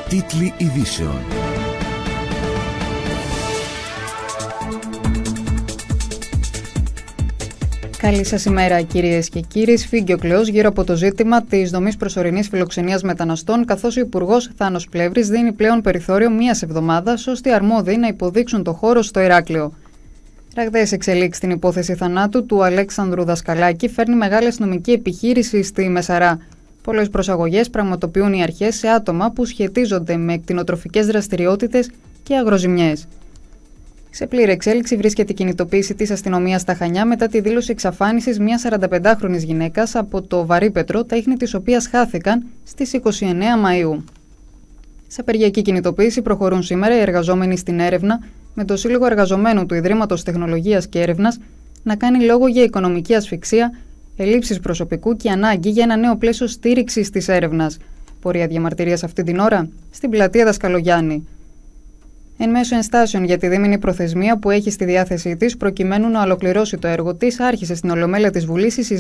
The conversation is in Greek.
Τίτλοι ειδήσεων. Καλή σας ημέρα, κυρίες και κύριοι. Σφίγγει ο κλαιός γύρω από το ζήτημα της δομής προσωρινής φιλοξενίας μεταναστών, καθώς ο Υπουργός Θάνος Πλεύρης δίνει πλέον περιθώριο μίας εβδομάδας ώστε οι αρμόδιοι να υποδείξουν το χώρο στο Ηράκλειο. Ραγδαίες εξελίξεις στην υπόθεση θανάτου του Αλέξανδρου Δασκαλάκη φέρνει μεγάλη αστυνομική επιχείρηση στη Μεσαρά. Πολλές προσαγωγές πραγματοποιούν οι αρχές σε άτομα που σχετίζονται με κτηνοτροφικές δραστηριότητες και αγροζημιές. Σε πλήρη εξέλιξη βρίσκεται η κινητοποίηση της αστυνομίας στα Χανιά μετά τη δήλωση εξαφάνισης μιας 45χρονης γυναίκας από το Βαρύπετρο, τα ίχνη της οποίας χάθηκαν στις 29 Μαΐου. Σε απεργιακή κινητοποίηση προχωρούν σήμερα οι εργαζόμενοι στην έρευνα, με το Σύλλογο Εργαζομένων του Ιδρύματος Τεχνολογίας και Έρευνας να κάνει λόγο για οικονομική ασφυξία, ελλείψεις προσωπικού και ανάγκη για ένα νέο πλαίσιο στήριξης της έρευνας. Πορεία διαμαρτυρίας αυτή την ώρα στην πλατεία Δασκαλογιάννη. Εν μέσω ενστάσεων για τη δίμηνη προθεσμία που έχει στη διάθεσή της προκειμένου να ολοκληρώσει το έργο της, άρχισε στην Ολομέλεια της Βουλής η